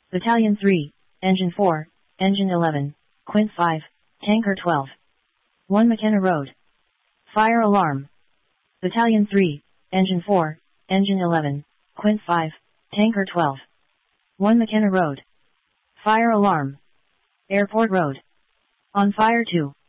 Battalion 3, Engine 4, Engine 11, Quint 5, Tanker 12. 1 McKenna Road. Fire alarm. Battalion 3, Engine 4, Engine 11, Quint 5, Tanker 12. 1 McKenna Road. Fire alarm. Airport Road. On fire 2.